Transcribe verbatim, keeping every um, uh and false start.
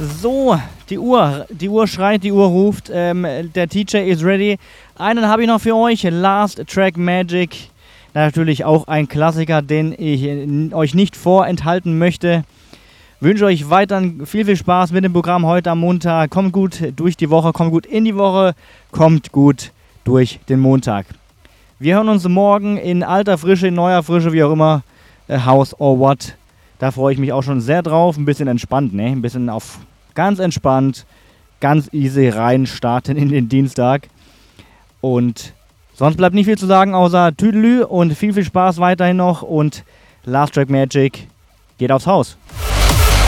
So, die Uhr, die Uhr schreit, die Uhr ruft, ähm, der D J is ready. Einen habe ich noch für euch, Last Track Magic. Natürlich auch ein Klassiker, den ich äh, euch nicht vorenthalten möchte. Wünsche euch weiterhin viel, viel Spaß mit dem Programm heute am Montag. Kommt gut durch die Woche, kommt gut in die Woche, kommt gut durch den Montag. Wir hören uns morgen in alter Frische, in neuer Frische, wie auch immer, äh, House or What. Da freue ich mich auch schon sehr drauf. Ein bisschen entspannt, ne? Ein bisschen auf ganz entspannt, ganz easy rein starten in den Dienstag. Und sonst bleibt nicht viel zu sagen, außer Tüdelü und viel, viel Spaß weiterhin noch. Und Last Track Magic geht aufs Haus.